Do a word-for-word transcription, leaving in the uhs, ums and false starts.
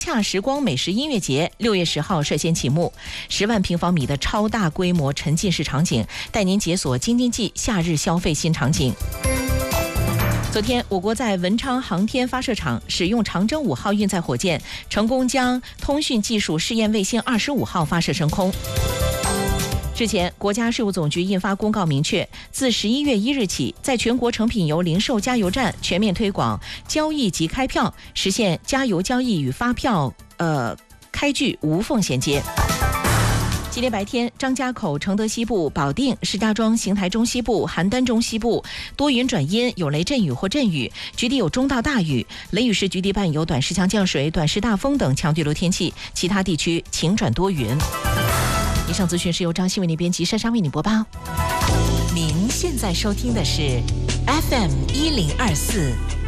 恰时光美食音乐节六月十号率先启幕，十万平方米的超大规模沉浸式场景，带您解锁京津冀夏日消费新场景。昨天，我国在文昌航天发射场使用长征五号运载火箭，成功将通讯技术试验卫星二十五号发射升空。之前，国家税务总局印发公告明确，自十一月一日起，在全国成品油零售加油站全面推广交易及开票，实现加油交易与发票呃开具无缝衔接。今天白天，张家口、承德西部、保定、石家庄、邢台中西部、邯郸中西部多云转阴，有雷阵雨或阵雨，局地有中到大雨，雷雨时局地伴有短时强降水、短时大风等强对流天气，其他地区晴转多云。以上资讯是由张希为您编辑，珊珊为您播报。您现在收听的是 F M 一零二四